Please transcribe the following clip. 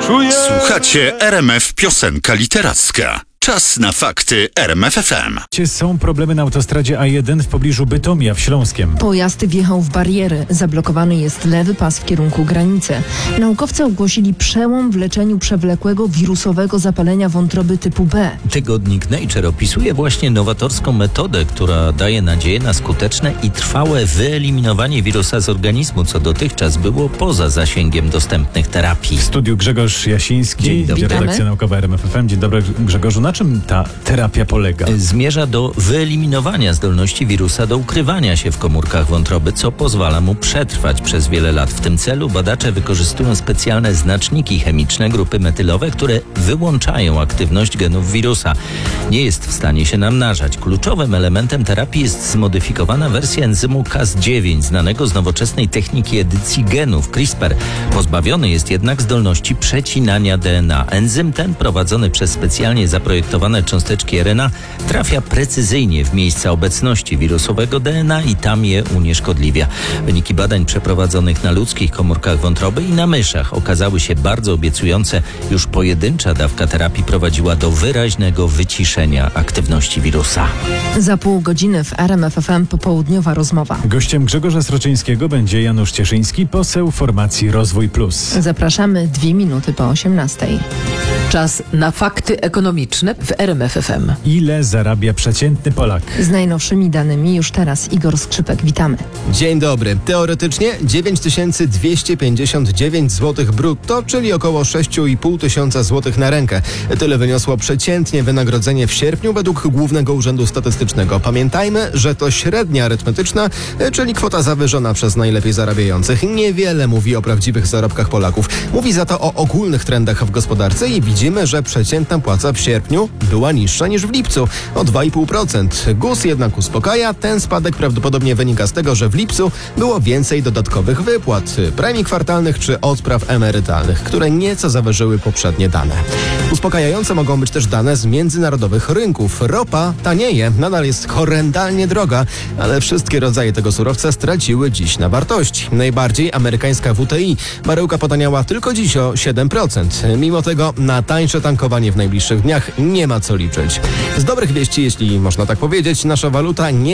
Słuchacie RMF Piosenka Literacka. Czas na fakty RMF FM. Są problemy na autostradzie A1 w pobliżu Bytomia w Śląskiem. Pojazd wjechał w bariery. Zablokowany jest lewy pas w kierunku granicy. Naukowcy ogłosili przełom w leczeniu przewlekłego wirusowego zapalenia wątroby typu B. Tygodnik Nature opisuje właśnie nowatorską metodę, która daje nadzieję na skuteczne i trwałe wyeliminowanie wirusa z organizmu, co dotychczas było poza zasięgiem dostępnych terapii. W studiu Grzegorz Jasiński, Dzień dobry. redakcja naukowa RMF FM. Dzień dobry, Grzegorzu. Na czym ta terapia polega? Zmierza do wyeliminowania zdolności wirusa do ukrywania się w komórkach wątroby, co pozwala mu przetrwać przez wiele lat. W tym celu badacze wykorzystują specjalne znaczniki chemiczne grupy metylowe, które wyłączają aktywność genów wirusa. Nie jest w stanie się namnażać. Kluczowym elementem terapii jest zmodyfikowana wersja enzymu Cas9, znanego z nowoczesnej techniki edycji genów CRISPR. Pozbawiony jest jednak zdolności przecinania DNA. Enzym ten, prowadzony przez specjalnie zaprojektowane cząsteczki RNA, trafia precyzyjnie w miejsca obecności wirusowego DNA i tam je unieszkodliwia. Wyniki badań przeprowadzonych na ludzkich komórkach wątroby i na myszach okazały się bardzo obiecujące. Już pojedyncza dawka terapii prowadziła do wyraźnego wyciszenia aktywności wirusa. Za pół godziny w RMF FM popołudniowa rozmowa. Gościem Grzegorza Sroczyńskiego będzie Janusz Cieszyński, poseł formacji Rozwój Plus. Zapraszamy 2 minuty po 18. Czas na fakty ekonomiczne w RMF FM. Ile zarabia przeciętny Polak? Z najnowszymi danymi już teraz Igor Skrzypek. Witamy. Dzień dobry. Teoretycznie 9259 zł brutto, czyli około 6500 tysiąca złotych na rękę. Tyle wyniosło przeciętnie wynagrodzenie w sierpniu według Głównego Urzędu Statystycznego. Pamiętajmy, że to średnia arytmetyczna, czyli kwota zawyżona przez najlepiej zarabiających. Niewiele mówi o prawdziwych zarobkach Polaków. Mówi za to o ogólnych trendach w gospodarce i widzimy, że przeciętna płaca w sierpniu była niższa niż w lipcu o 2,5%. GUS jednak uspokaja. Ten spadek prawdopodobnie wynika z tego, że w lipcu było więcej dodatkowych wypłat, premii kwartalnych czy odpraw emerytalnych, które nieco zawyżyły poprzednie dane. Uspokajające mogą być też dane z międzynarodowych rynków. Ropa tanieje, nadal jest horrendalnie droga, ale wszystkie rodzaje tego surowca straciły dziś na wartości. Najbardziej amerykańska WTI. Baryłka potaniała tylko dziś o 7%. Mimo tego na tańsze tankowanie w najbliższych dniach nie ma co liczyć. Z dobrych wieści, jeśli można tak powiedzieć, nasza waluta nie